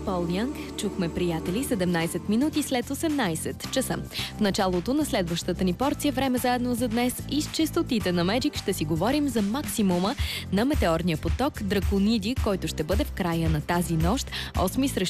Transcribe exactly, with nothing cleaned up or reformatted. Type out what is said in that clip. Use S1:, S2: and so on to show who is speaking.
S1: Пол Янг. Чухме приятели седемнайсет минути след осемнайсет часа. В началото на следващата ни порция време заедно за днес и с честотите на Меджик ще си говорим за максимума на метеорния поток Дракониди, който ще бъде в края на тази нощ. осми срещу